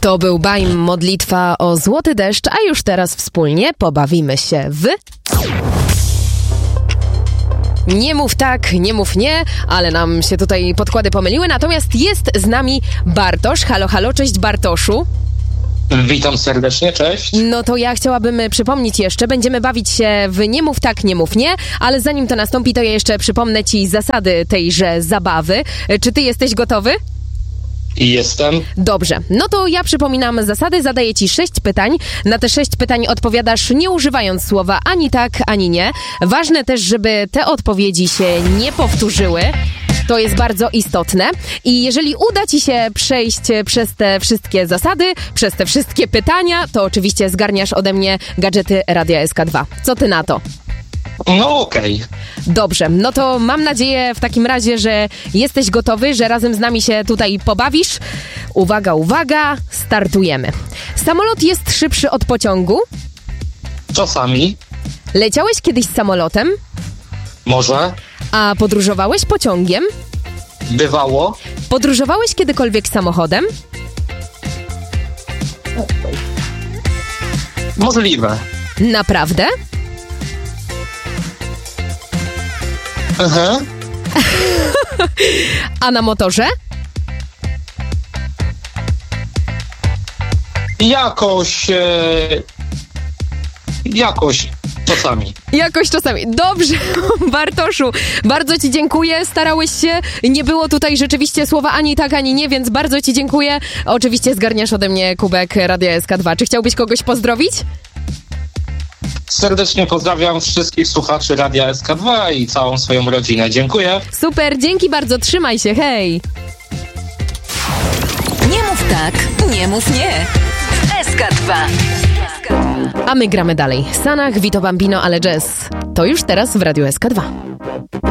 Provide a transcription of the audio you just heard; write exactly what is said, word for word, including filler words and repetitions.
To był Baim, modlitwa o złoty deszcz, a już teraz wspólnie pobawimy się w... Nie mów tak, nie mów nie, ale nam się tutaj podkłady pomyliły, natomiast jest z nami Bartosz. Halo, halo, cześć Bartoszu. Witam serdecznie, cześć. No to ja chciałabym przypomnieć jeszcze, będziemy bawić się w nie mów tak, nie mów nie, ale zanim to nastąpi, to ja jeszcze przypomnę ci zasady tejże zabawy. Czy ty jesteś gotowy? Jestem. Dobrze, no to ja przypominam zasady, zadaję ci sześć pytań. Na te sześć pytań odpowiadasz nie używając słowa ani tak, ani nie. Ważne też, żeby te odpowiedzi się nie powtórzyły. To jest bardzo istotne. I jeżeli uda ci się przejść przez te wszystkie zasady, przez te wszystkie pytania, to oczywiście zgarniasz ode mnie gadżety Radia S K dwa. Co ty na to? No okej. Okay. Dobrze, no to mam nadzieję w takim razie, że jesteś gotowy, że razem z nami się tutaj pobawisz. Uwaga, uwaga, startujemy. Samolot jest szybszy od pociągu? Czasami. Leciałeś kiedyś samolotem? Może. A podróżowałeś pociągiem? Bywało. Podróżowałeś kiedykolwiek samochodem? Możliwe. Naprawdę? Aha. A na motorze? Jakoś... E... Jakoś... Czasami. Jakoś czasami. Dobrze, Bartoszu, bardzo ci dziękuję, starałeś się, nie było tutaj rzeczywiście słowa ani tak, ani nie, więc bardzo ci dziękuję. Oczywiście zgarniasz ode mnie kubek Radia S K dwa. Czy chciałbyś kogoś pozdrowić? Serdecznie pozdrawiam wszystkich słuchaczy Radia S K dwa i całą swoją rodzinę. Dziękuję. Super, dzięki bardzo, trzymaj się, hej! Nie mów tak, nie mów nie. S K dwa. A my gramy dalej. Sanach, Vito Bambino, ale jazz. To już teraz w Radiu S K dwa.